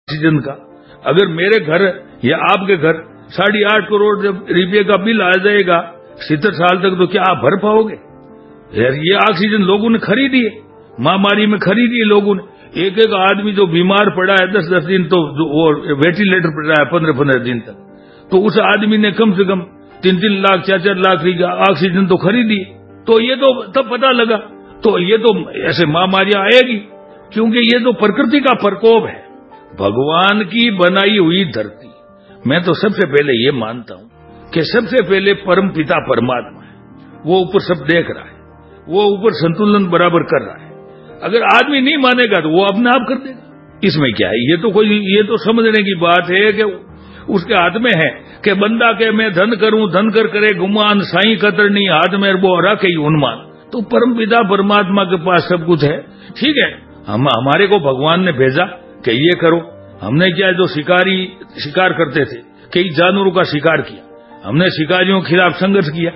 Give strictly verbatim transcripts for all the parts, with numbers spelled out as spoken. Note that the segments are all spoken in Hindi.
ऑक्सीजन का। अगर मेरे घर या आपके घर साढ़े आठ करोड़ रुपये का बिल आ जाएगा सत्तर साल तक, तो क्या आप भर पाओगे? यार ये ऑक्सीजन लोगों ने खरीदी है, महामारी में खरीदी है लोगों ने। एक एक आदमी जो बीमार पड़ा है दस दस दिन, तो वो वेंटिलेटर पर रहा है पंद्रह पंद्रह दिन तक, तो उस आदमी ने कम से कम तीन तीन लाख चार चार लाख की ऑक्सीजन तो खरीदी। तो ये तो तब पता लगा, तो ये तो ऐसे महामारियां आएगी, क्योंकि ये तो प्रकृति का प्रकोप है, भगवान की बनाई हुई धरती। मैं तो सबसे पहले ये मानता हूं कि सबसे पहले परम पिता परमात्मा है, वो ऊपर सब देख रहा है, वो ऊपर संतुलन बराबर कर रहा है। अगर आदमी नहीं मानेगा तो वो अपने आप कर देगा, इसमें क्या है? ये तो कोई ये तो समझने की बात है कि उसके हाथ में है कि बंदा के मैं धन करूं, धन कर करे गुमान, साई कतर नहीं हाथ में वो रखे उन्मान। तो परम पिता परमात्मा के पास सब कुछ है, ठीक है। हम हमारे को भगवान ने भेजा कि ये करो। हमने क्या, जो शिकारी शिकार करते थे, कई जानवरों का शिकार किया, हमने शिकारियों के खिलाफ संघर्ष किया,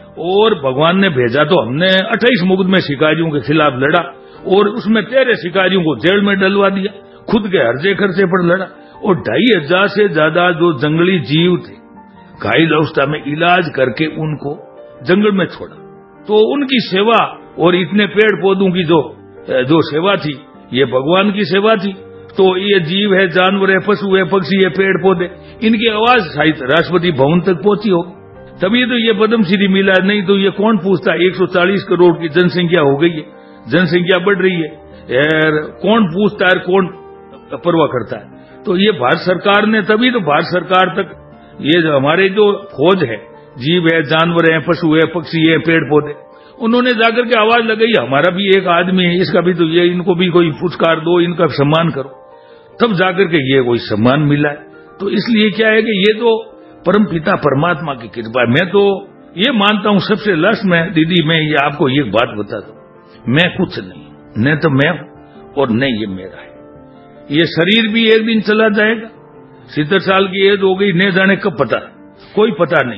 और भगवान ने भेजा तो हमने अट्ठाईस मुकदमे शिकारियों के खिलाफ लड़ा, और उसमें तेरह शिकारियों को जेल में डलवा दिया, खुद के हर्जे खर्चे पर लड़ा, और ढाई हजार से ज्यादा जो जंगली जीव थे घायल अवस्था में इलाज करके उनको जंगल में छोड़ा। तो उनकी सेवा और इतने पेड़ पौधों की जो जो सेवा थी, ये भगवान की सेवा थी। तो ये जीव है, जानवर है, पशु है, पक्षी है, पेड़ पौधे, इनकी आवाज शायद राष्ट्रपति भवन तक पहुंची होगी, तभी तो ये पद्मश्री मिला। नहीं तो ये कौन पूछता? एक सौ चालीस करोड़ की जनसंख्या हो गई है, जनसंख्या बढ़ रही है यार, कौन पूछता है, कौन परवाह करता है? तो ये भारत सरकार ने, तभी तो भारत सरकार तक ये जो हमारे जो फौज है, जीव है, जानवर है, पशु है, पक्षी है, पेड़ पौधे, उन्होंने जाकर के आवाज लगाई, हमारा भी एक आदमी है, इसका भी तो ये, इनको भी कोई पुरस्कार दो, इनका सम्मान करो, तब जाकर के ये कोई सम्मान मिला है। तो इसलिए क्या है कि ये तो परम पिता परमात्मा की कृपा है। मैं तो ये मानता हूं सबसे लास्ट में दीदी, मैं ये आपको एक बात बताता हूं, मैं कुछ नहीं, न तो मैं हूं और न ये मेरा है। ये शरीर भी एक दिन चला जाएगा, सत्तर साल की एज हो गई, न जाने कब, पता कोई पता नहीं,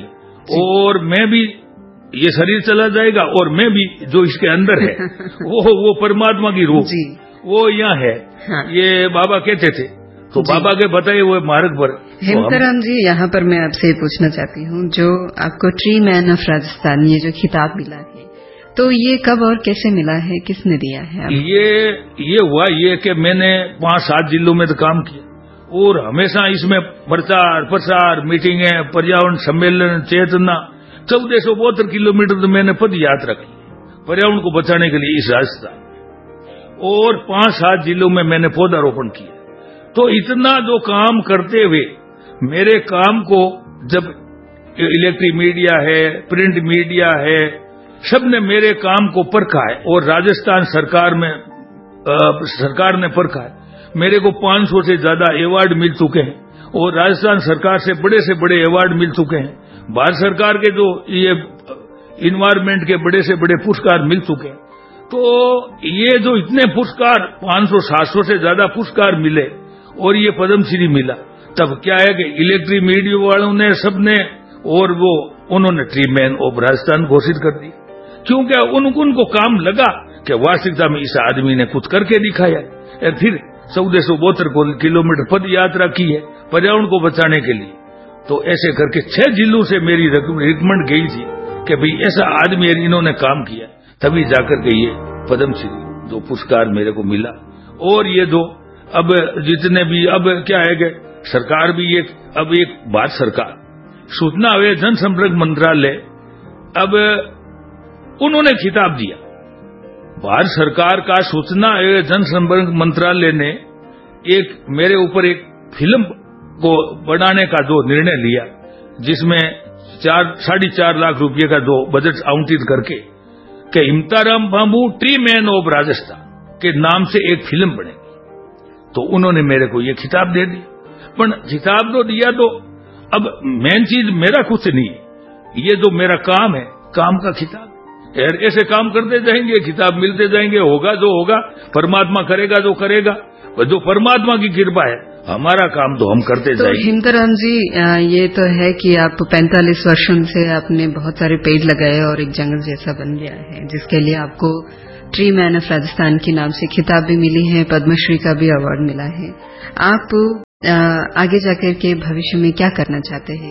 और मैं भी, ये शरीर चला जाएगा, और मैं भी जो इसके अंदर है वो वो परमात्मा की रूह, वो यहाँ है। हाँ। ये बाबा कहते थे, तो बाबा के बताए हुए मार्ग पर। हेमंतराम जी, यहाँ पर मैं आपसे पूछना चाहती हूँ, जो आपको ट्री मैन ऑफ राजस्थान ये जो खिताब मिला है, तो ये कब और कैसे मिला है, किसने दिया है? ये ये हुआ ये कि मैंने पांच सात जिलों में तो काम किया, और हमेशा इसमें प्रचार प्रसार, मीटिंगें, पर्यावरण सम्मेलन, चेतना, चौदह सौ बहत्तर किलोमीटर तो मैंने पद यात्रा की पर्यावरण को बचाने के लिए इस राजस्थान, और पांच सात जिलों में मैंने पौधारोपण किया। तो इतना जो काम करते हुए मेरे काम को जब इलेक्ट्रिक मीडिया है, प्रिंट मीडिया है, सबने मेरे काम को परखा है, और राजस्थान सरकार में आ, सरकार ने परखा है। मेरे को पांच सौ से ज्यादा अवार्ड मिल चुके हैं, और राजस्थान सरकार से बड़े से बड़े अवार्ड मिल चुके हैं। भारत सरकार के जो ये इन्वायरमेंट के बड़े से बड़े पुरस्कार मिल चुके हैं। तो ये जो इतने पुरस्कार, पांच सौ सात सौ से ज्यादा पुरस्कार मिले, और ये पद्मश्री मिला, तब क्या है कि इलेक्ट्रिक मीडिया वालों ने, सबने, और वो उन्होंने ट्री मैन ऑफ राजस्थान घोषित कर दी, क्योंकि उन, उनको काम लगा कि वास्तविकता में इस आदमी ने कुछ करके दिखाया है। फिर चौदह सौ बहत्तर किलोमीटर पद यात्रा की है पर्यावरण को बचाने के लिए। तो ऐसे करके छह जिलों से मेरी रिकमेंड गई थी कि भाई ऐसा आदमी, इन्होंने काम किया, तभी जाकर के ये पद्मश्री जो पुरस्कार मेरे को मिला। और ये जो अब जितने भी, अब क्या है कि सरकार भी एक, अब एक भारत सरकार सूचना एवं जनसंपर्क मंत्रालय, अब उन्होंने खिताब दिया। भारत सरकार का सूचना एवं जनसंपर्क मंत्रालय ने एक मेरे ऊपर एक फिल्म को बनाने का जो निर्णय लिया, जिसमें चार साढ़े चार लाख रुपए का जो बजट आवंटित करके कि हिमताराम बाबू ट्री मैन ऑफ राजस्थान के नाम से एक फिल्म बनेगी। तो उन्होंने मेरे को ये खिताब दे दिया। पर खिताब तो दिया, तो अब मेन चीज मेरा कुछ नहीं है, ये जो मेरा काम है, काम का खिताब। ऐसे काम करते जाएंगे, खिताब मिलते जाएंगे, होगा जो होगा, परमात्मा करेगा जो करेगा, जो परमात्मा की कृपा है, हमारा काम तो हम करते तो जाएंगे। हेमंतराम जी, ये तो है कि आप पैंतालीस वर्षों से आपने बहुत सारे पेड़ लगाए और एक जंगल जैसा बन गया है, जिसके लिए आपको ट्री मैन ऑफ राजस्थान के नाम से खिताब भी मिली है, पद्मश्री का भी अवार्ड मिला है। आप आगे जाकर के भविष्य में क्या करना चाहते हैं?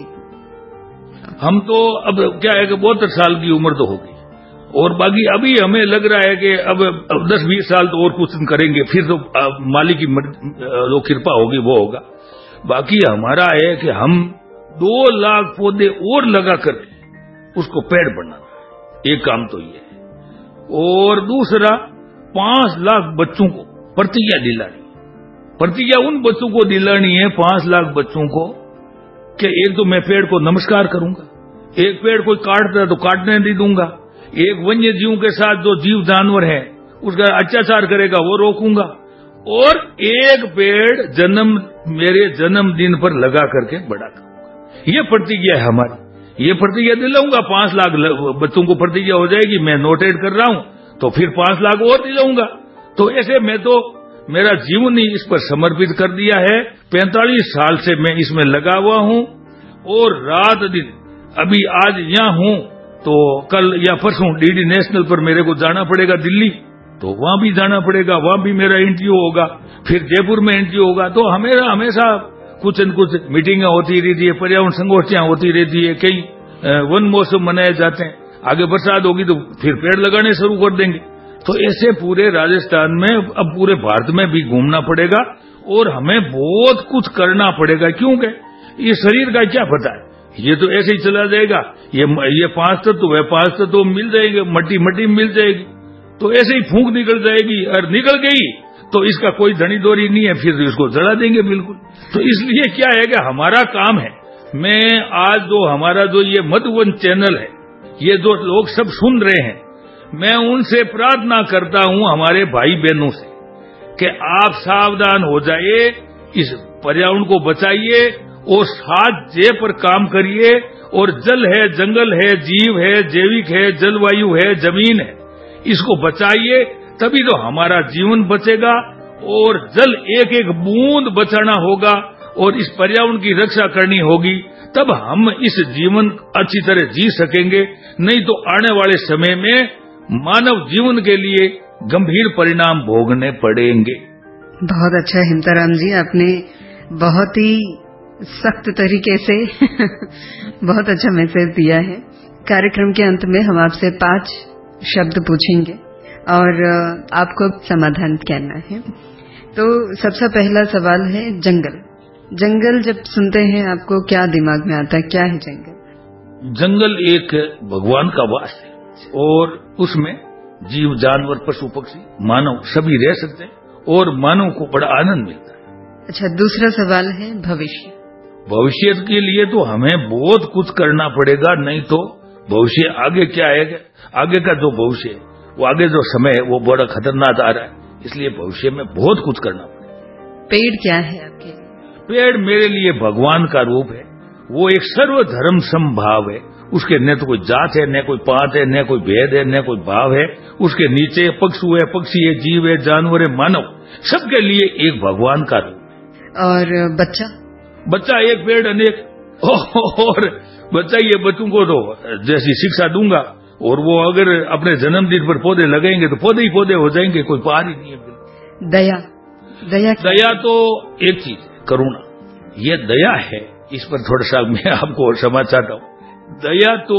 हम तो अब क्या है कि बहत्तर साल की उम्र तो होगी और बाकी अभी हमें लग रहा है कि अब दस बीस साल तो और कुछ करेंगे, फिर तो मालिक की जो कृपा होगी वो होगा। बाकी हमारा है कि हम दो लाख पौधे और लगा कर उसको पेड़ बनाना, एक काम तो ये है। और दूसरा, पांच लाख बच्चों को प्रतिज्ञा दिलानी। प्रतिज्ञा उन बच्चों को दिलानी है, पांच लाख बच्चों को, कि एक तो मैं पेड़ को नमस्कार करूंगा, एक पेड़ कोई काटता है तो काटने नहीं दूंगा, एक वन्य जीव के साथ जो जीव जानवर है उसका अत्याचार करेगा वो रोकूंगा, और एक पेड़ जन्म मेरे जन्मदिन पर लगा करके बड़ा करूंगा। ये प्रतिज्ञा है हमारी, ये प्रतिज्ञा दिलाऊंगा। पांच लाख बच्चों को प्रतिज्ञा हो जाएगी, मैं नोटेट कर रहा हूं, तो फिर पांच लाख और दिलाऊंगा। तो ऐसे मैं तो मेरा जीवन ही इस पर समर्पित कर दिया है। पैंतालीस साल से मैं इसमें लगा हुआ हूं और रात दिन, अभी आज यहाँ हूं तो कल या परसों डीडी नेशनल पर मेरे को जाना पड़ेगा दिल्ली, तो वहां भी जाना पड़ेगा, वहां भी मेरा इंटरव्यू होगा, फिर जयपुर में इंटरव्यू होगा। तो हमेशा हमेशा कुछ न कुछ मीटिंगें होती रहती है, पर्यावरण संगोष्ठियां होती रहती है, कई वन महोत्सव मनाए जाते हैं। आगे बरसात होगी तो फिर पेड़ लगाने शुरू कर देंगे। तो ऐसे पूरे राजस्थान में, अब पूरे भारत में भी घूमना पड़ेगा और हमें बहुत कुछ करना पड़ेगा, क्योंकि ये शरीर का क्या पता है, ये तो ऐसे ही चला जाएगा। ये ये पांच तत्व है, पांच तत्व मिल जाएंगे, मट्टी मट्टी मिल जाएगी, तो ऐसे ही फूंक निकल जाएगी, और निकल गई तो इसका कोई धनी दोरी नहीं है, फिर इसको जला देंगे बिल्कुल। तो इसलिए क्या है कि हमारा काम है, मैं आज जो हमारा जो ये मधुवन चैनल है, ये जो लोग सब सुन रहे हैं, मैं उनसे प्रार्थना करता हूं, हमारे भाई बहनों से, कि आप सावधान हो जाइए, इस पर्यावरण को बचाइए और सात जे पर काम करिए। और जल है, जंगल है, जीव है, जैविक है, जलवायु है, जमीन है, इसको बचाइए, तभी तो हमारा जीवन बचेगा। और जल एक एक बूंद बचाना होगा और इस पर्यावरण की रक्षा करनी होगी, तब हम इस जीवन अच्छी तरह जी सकेंगे। नहीं तो आने वाले समय में मानव जीवन के लिए गंभीर परिणाम भोगने पड़ेंगे। बहुत अच्छा हिमताराम जी, आपने बहुत ही सख्त तरीके से बहुत अच्छा मैसेज दिया है। कार्यक्रम के अंत में हम आपसे पांच शब्द पूछेंगे और आपको समाधान कहना है। तो सबसे पहला सवाल है जंगल। जंगल जब सुनते हैं आपको क्या दिमाग में आता है, क्या है जंगल? जंगल एक भगवान का वास है और उसमें जीव, जानवर, पशु, पक्षी, मानव सभी रह सकते हैं और मानव को बड़ा आनंद मिलता है। अच्छा, दूसरा सवाल है भविष्य। भविष्य के लिए तो हमें बहुत कुछ करना पड़ेगा, नहीं तो भविष्य आगे क्या है, आगे का जो भविष्य है, वो आगे जो समय है वो बड़ा खतरनाक आ रहा है, इसलिए भविष्य में बहुत कुछ करना पड़ेगा। पेड़ क्या है आपके लिए? पेड़ मेरे लिए भगवान का रूप है, वो एक सर्वधर्म समभाव है। उसके न तो कोई जात है, न कोई पात है, न कोई भेद है, न कोई भाव है। उसके नीचे पशु है, पक्षी है, जीव है, जानवर है, मानव, सबके लिए एक भगवान का रूप। और बच्चा? बच्चा एक पेड़ अनेक। और बच्चा ये बच्चों को तो जैसी शिक्षा दूंगा, और वो अगर अपने जन्मदिन पर पौधे लगाएंगे तो पौधे ही पौधे हो जाएंगे, कोई पार ही नहीं है। दया, दया दया तो एक चीज है, करुणा, ये दया है। इस पर थोड़ा सा मैं आपको क्षमा चाहता हूँ। दया तो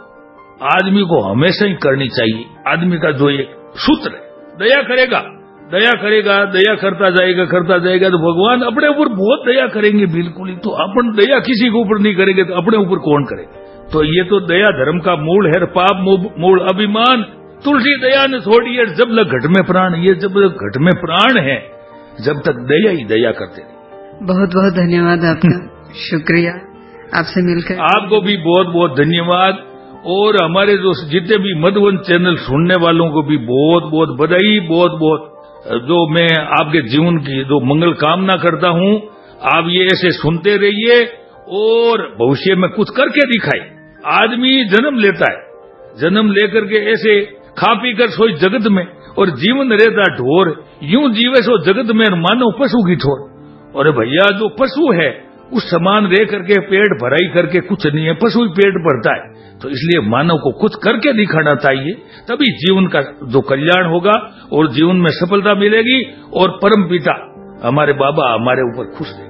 आदमी को हमेशा ही करनी चाहिए। आदमी का जो एक सूत्र है, दया करेगा, दया करेगा, दया करता जाएगा, करता जाएगा, तो भगवान अपने ऊपर बहुत दया करेंगे बिल्कुल ही। तो अपन दया किसी के ऊपर नहीं करेंगे तो अपने ऊपर कौन करेगा? तो ये तो दया धर्म का मूल है। पाप मूल अभिमान, तुलसी दया ने छोड़ी है, जब लग घट में प्राण। ये जब घट में प्राण है, जब तक दया ही दया करते रहे। बहुत बहुत धन्यवाद आपका। शुक्रिया आपसे मिलकर। आपको भी बहुत बहुत धन्यवाद। और हमारे जो जितने भी मधुवन चैनल सुनने वालों को भी बहुत बहुत बधाई, बहुत बहुत जो मैं आपके जीवन की जो मंगल कामना करता हूँ। आप ये ऐसे सुनते रहिए और भविष्य में कुछ करके दिखाए। आदमी जन्म लेता है, जन्म लेकर के ऐसे खा पी कर सोई जगत में, और जीवन रहता ढोर, यूं जीवे सो जगत में मानो पशु की ठोर। और भैया जो पशु है उस समान रह करके पेट भराई करके कुछ नहीं है, पशु ही पेट भरता है। तो इसलिए मानव को कुछ करके दिखाना चाहिए, तभी जीवन का जो कल्याण होगा और जीवन में सफलता मिलेगी और परम पिता हमारे बाबा हमारे ऊपर खुश रहेंगे।